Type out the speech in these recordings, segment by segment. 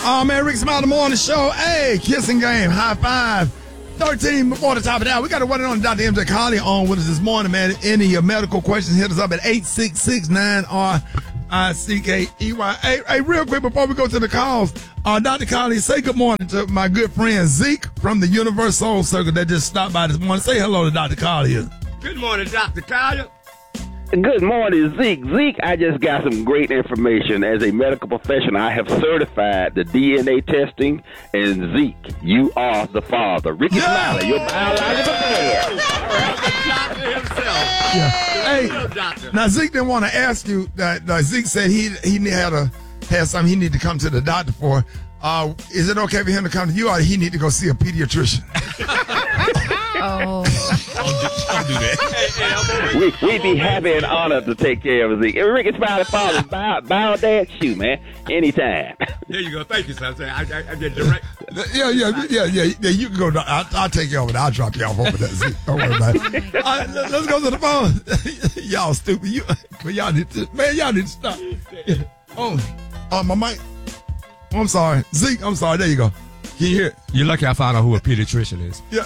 Oh, man, Rick Smile, the morning show. Hey, kissing game, high five. 13 before the top of that. We got to run it on Dr. MJ Colley on with us this morning, man. Any medical questions, hit us up at 866-9RICKEY. Hey, real quick before we go to the calls, Dr. Colley, say good morning to my good friend Zeke from the Universe Soul Circle that just stopped by this morning. Say hello to Dr. Colley. Good morning, Dr. Colley. Good morning, Zeke. Zeke, I just got some great information. As a medical professional, I have certified the DNA testing, and Zeke, you are the father. Ricky Smiley, your biological dad. All right, the doctor himself. Yeah. Hey, doctor. now Zeke didn't want to ask you that. Zeke said he had something he needed to come to the doctor for. Is it okay for him to come to you, or he need to go see a pediatrician? Oh. Don't do that. We'd be happy and honored to take care of Zeke. Ricky Smiley, father, bow dad's shoe, man. Anytime. There you go. Thank you, son. I get direct. Yeah. You can go. I'll take you over there. I'll drop you off over there. Zeke. Don't worry about it. All right, let's go to the phone. Y'all stupid. Y'all need to stop. Oh, my mic. Oh, I'm sorry. Zeke, I'm sorry. There you go. Can you hear it? You're lucky I found out who a pediatrician is. Yeah.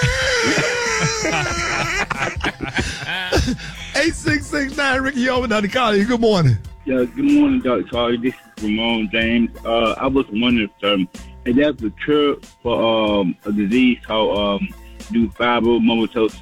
866-9 Ricky over Dr. Colley. Good morning. Yeah, good morning, Dr. Colley. This is Ramon James. I was wondering if that's a cure for a disease called fibromatosis.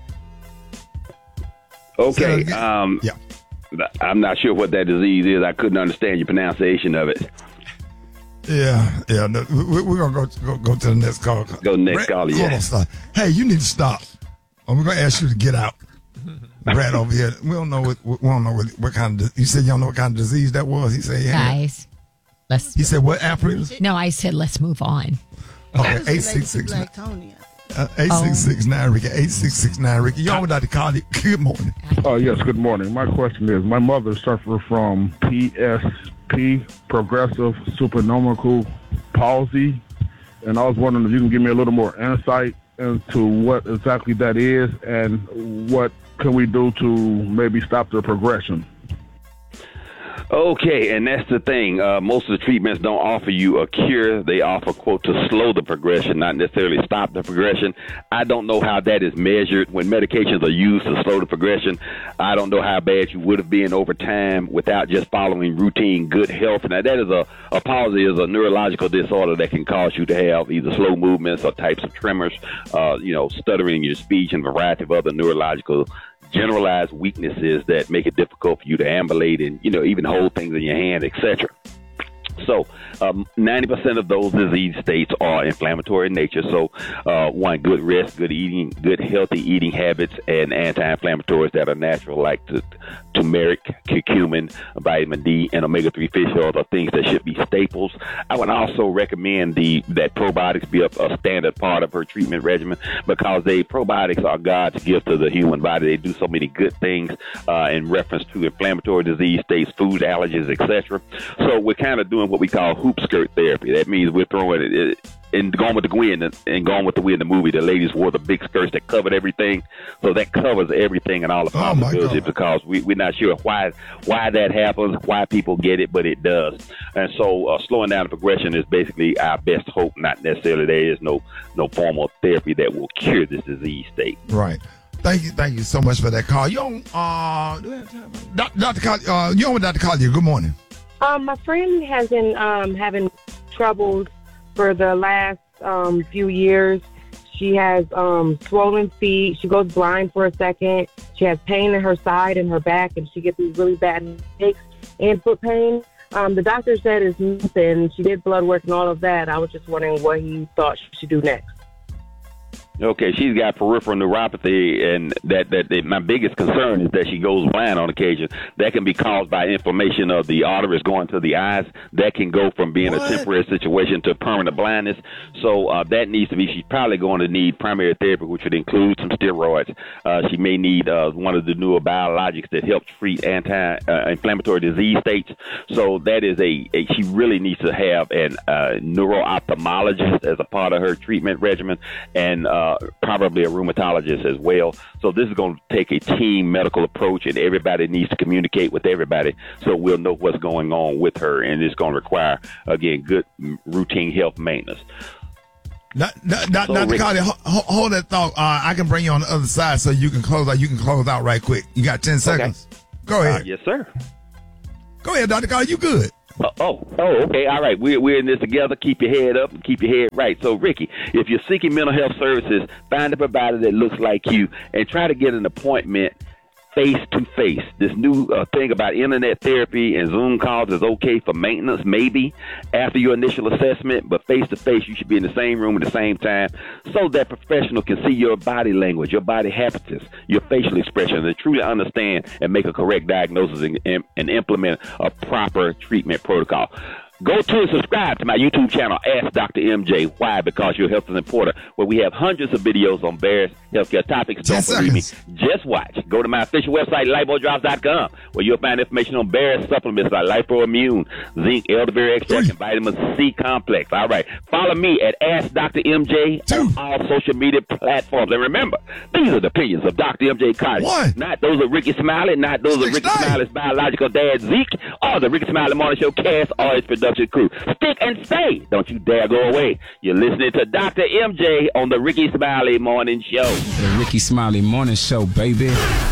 Okay. Yeah. I'm not sure what that disease is. I couldn't understand your pronunciation of it. Yeah. No, we're gonna go to the next call. Go to the next call. Yeah. Hold on, stop. Hey, you need to stop. We're gonna ask you to get out. Brad over here. We don't know what kind of. You said you don't know what kind of disease that was. He said, yeah. Guys, let's. He said what? Arthritis? No, I said let's move on. Okay, 866. 866-9 Ricky. 866-9 Ricky. Y'all with Dr. Colley. Good morning. Oh yes, good morning. My question is, my mother suffered from PSP, progressive supranuclear palsy, and I was wondering if you can give me a little more insight into what exactly that is and what can we do to maybe stop the progression. Okay, and that's the thing. Most of the treatments don't offer you a cure. They offer, quote, to slow the progression, not necessarily stop the progression. I don't know how that is measured. When medications are used to slow the progression, I don't know how bad you would have been over time without just following routine good health. Now, that is a palsy is a neurological disorder that can cause you to have either slow movements or types of tremors, stuttering in your speech and a variety of other neurological generalized weaknesses that make it difficult for you to ambulate and, even hold things in your hand, etc. So 90% of those disease states are inflammatory in nature. So one, good rest, good eating, good healthy eating habits, and anti-inflammatories that are natural, like turmeric, curcumin, vitamin D, and omega-3 fish oils are things that should be staples. I would also recommend that probiotics be a standard part of her treatment regimen, because probiotics are God's gift to the human body. They do so many good things in reference to inflammatory disease states, food allergies, etc. So we're kind of doing what we call hoop skirt therapy. That means we're throwing it and Gone with the Wind, and Gone with the Wind, the movie, the ladies wore the big skirts that covered everything. So that covers everything and all the possibilities, because we're not sure why that happens, why people get it, but it does. And so slowing down the progression is basically our best hope, not necessarily there is no formal therapy that will cure this disease state. Right. Thank you so much for that call. Dr. Colley, you on with Dr. Colley. Good morning. My friend has been having troubles for the last few years. She has swollen feet. She goes blind for a second. She has pain in her side and her back, and she gets these really bad aches and foot pain. The doctor said it's nothing. She did blood work and all of that. I was just wondering what he thought she should do next. Okay, she's got peripheral neuropathy, and that my biggest concern is that she goes blind on occasion. That can be caused by inflammation of the arteries going to the eyes. That can go from being a temporary situation to permanent blindness. So that needs to be, she's probably going to need primary therapy, which would include some steroids. She may need one of the newer biologics that helps treat anti-inflammatory disease states. So that is she really needs to have an neuro-ophthalmologist as a part of her treatment regimen, and probably a rheumatologist as well. So this is going to take a team medical approach, and everybody needs to communicate with everybody so we'll know what's going on with her, and it's going to require, again, good routine health maintenance. Dr. Carter, hold that thought. I can bring you on the other side so you can close out. You can close out right quick. You got 10 seconds. Okay. Go ahead. Yes, sir. Go ahead, Dr. Carter. You good? Okay. All right. We're in this together. Keep your head up and keep your head right. So, Ricky, if you're seeking mental health services, find a provider that looks like you and try to get an appointment face-to-face. This new thing about internet therapy and Zoom calls is okay for maintenance, maybe, after your initial assessment, but face-to-face, you should be in the same room at the same time so that professional can see your body language, your body habitus, your facial expression, and truly understand and make a correct diagnosis and implement a proper treatment protocol. Go to and subscribe to my YouTube channel, Ask Dr. MJ. Why? Because your health is important, where we have hundreds of videos on various healthcare topics. Don't believe me. Just watch. Go to my official website, LifeBoyDrops.com, where you'll find information on various supplements like LipoImmune, zinc, elderberry extract, and vitamin C complex. All right. Follow me at Ask Dr. MJ on all social media platforms. And remember, these are the opinions of Dr. MJ Carter. Not those of Ricky Smiley, not those of Ricky Smiley's biological dad, Zeke, or the Ricky Smiley Morning Show cast or its production crew. Stick and stay. Don't you dare go away. You're listening to Dr. MJ on the Ricky Smiley Morning Show. The Ricky Smiley Morning Show, baby.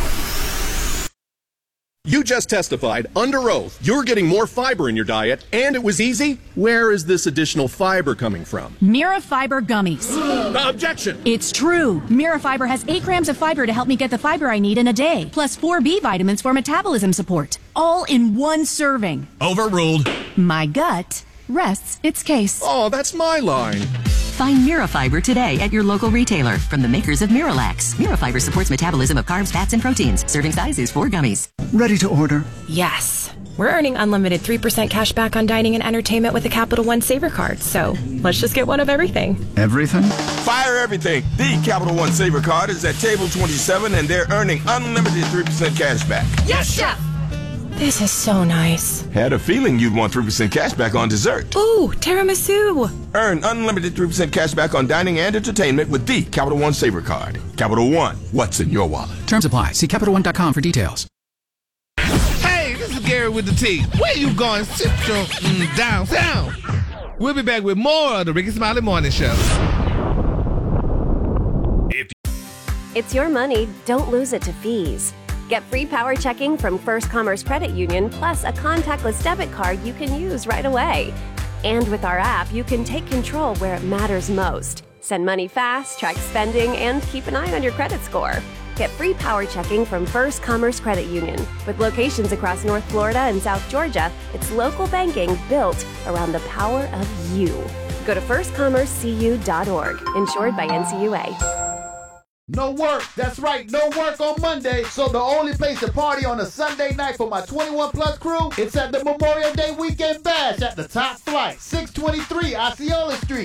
You just testified under oath you're getting more fiber in your diet, and it was easy. Where is this additional fiber coming from? Mirafiber gummies. Objection! It's true. Mirafiber has 8 grams of fiber to help me get the fiber I need in a day, plus 4 B vitamins for metabolism support. All in one serving. Overruled. My gut rests its case. Oh, that's my line. Find Mirafiber today at your local retailer from the makers of Miralax. Mirafiber supports metabolism of carbs, fats, and proteins. Serving size is 4 gummies. Ready to order? Yes. We're earning unlimited 3% cash back on dining and entertainment with a Capital One Saver card, so let's just get one of everything. Everything? Fire everything. The Capital One Saver card is at table 27, and they're earning unlimited 3% cash back. Yes, Chef! This is so nice. Had a feeling you'd want 3% cash back on dessert. Ooh, tiramisu. Earn unlimited 3% cash back on dining and entertainment with the Capital One Saver card. Capital One, what's in your wallet? Terms apply. See CapitalOne.com for details. Hey, this is Gary with the T. Where you going, Central downtown? We'll be back with more of the Ricky Smiley Morning Show. It's your money. Don't lose it to fees. Get free power checking from First Commerce Credit Union, plus a contactless debit card you can use right away. And with our app, you can take control where it matters most. Send money fast, track spending, and keep an eye on your credit score. Get free power checking from First Commerce Credit Union. With locations across North Florida and South Georgia, it's local banking built around the power of you. Go to firstcommercecu.org. Insured by NCUA. No work. That's right. No work on Monday. So the only place to party on a Sunday night for my 21 plus crew, it's at the Memorial Day Weekend Bash at the Top Flight, 623 Osceola Street.